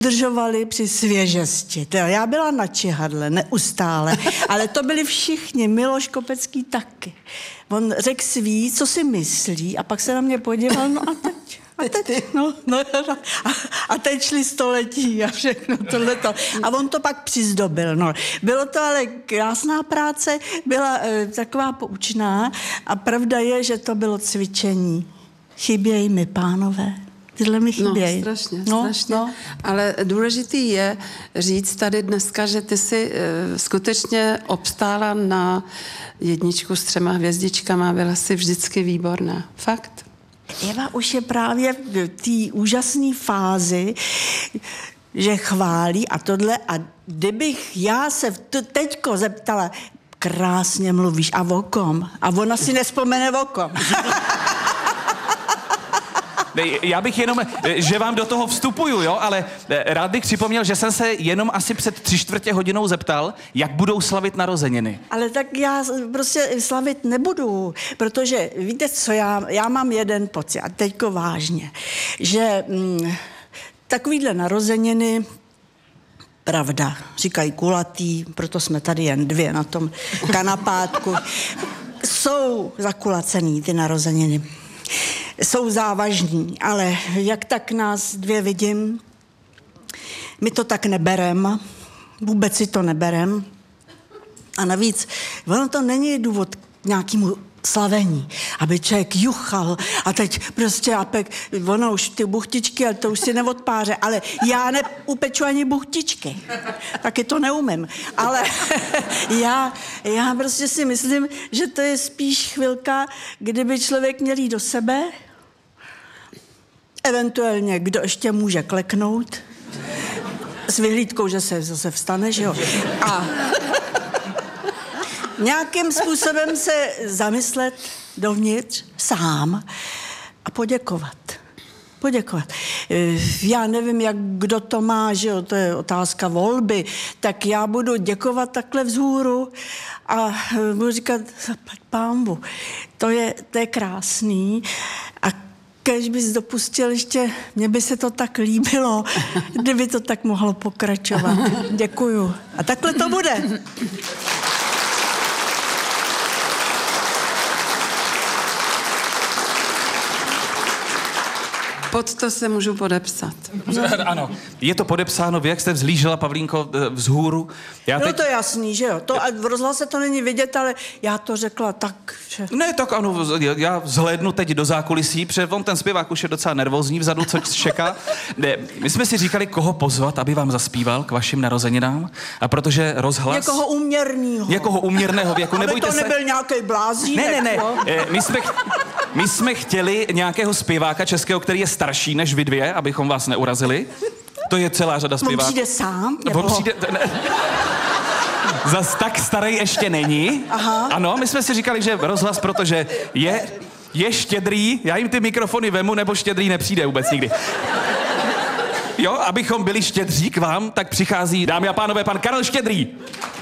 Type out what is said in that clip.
držovali při svěžesti. Já byla na čihadle neustále, ale to byli všichni, Miloš Kopecký taky. On řekl svý, co si myslí, a pak se na mě podíval, no a teď? A teď šli století a všechno tohleto. A on to pak přizdobil. No. Bylo to ale krásná práce, byla taková poučná a pravda je, že to bylo cvičení. Chybějí mi, pánové. Tyhle mi chybějí. No, strašně. Ale důležitý je říct tady dneska, že ty jsi skutečně obstála na 1 s 3 hvězdičkama, byla jsi vždycky výborná. Fakt. Eva už je právě v té úžasné fázi, že chválí a tohle. A kdybych já se teďko zeptala, krásně mluvíš, a o kom? A ona si nespomene o kom. Já bych jenom, že vám do toho vstupuju, jo, ale rád bych připomněl, že jsem se jenom asi před 3/4 hodinou zeptal, jak budou slavit narozeniny. Ale tak já prostě slavit nebudu, protože víte co, já mám jeden pocit, a teďko vážně, že takovýhle narozeniny, pravda, říkají kulatý, proto jsme tady jen 2 na tom kanapátku, jsou zakulacený ty narozeniny. Jsou závažní, ale jak tak nás 2 vidím, my to tak neberem, vůbec si to neberem. A navíc, ono to není důvod k nějakému slavení, aby člověk juchal a teď prostě ono už ty buchtičky, ale to už si neodpáře, ale já neupeču ani buchtičky, taky to neumím, ale já prostě si myslím, že to je spíš chvilka, kdyby člověk měl jít do sebe, eventuálně kdo ještě může kleknout, s vyhlídkou, že se zase vstane, že jo, a nějakým způsobem se zamyslet dovnitř sám a poděkovat. Já nevím, jak kdo to má, že jo, to je otázka volby, tak já budu děkovat takhle vzhůru a budu říkat, zaplať pánbu, to je krásný a když bys dopustil ještě, mně by se to tak líbilo, kdyby to tak mohlo pokračovat. Děkuju. A takhle to bude. Pod to se můžu podepsat. Ano, je to podepsáno, vy jak jste vzhlížela, Pavlínko, vzhůru. Bylo to jasný, že jo? To, a v rozhlase to není vidět, ale já to řekla tak, že... Ne, tak ano, já vzhlédnu teď do zákulisí, protože on ten zpěvák už je docela nervózní vzadu, co čeká. Ne, my jsme si říkali, koho pozvat, aby vám zaspíval k vašim narozeninám, a protože rozhlas... Někoho uměrného. Někoho uměrného věku, nebojte se. Aby to nebyl nějaký blázínek. Ne. My jsme chtěli nějakého zpěváka českého, který je starší než vy 2, abychom vás neurazili. To je celá řada zpěváků. On přijde sám? On přijde... Zas tak starý ještě není. Aha. Ano, my jsme si říkali, že rozhlas, protože je štědrý, já jim ty mikrofony vemu, nebo štědrý nepřijde vůbec nikdy. Jo, abychom byli štědří k vám, tak přichází, dámy a pánové, pan Karel Štědrý.